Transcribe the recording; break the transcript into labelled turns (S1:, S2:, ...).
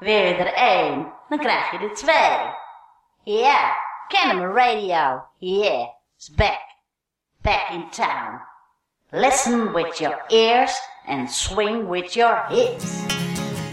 S1: Wil je er 1, dan krijg je er 2. Ja, Kennemer Radio, yeah, is back in town. Listen with your ears and swing with your hips.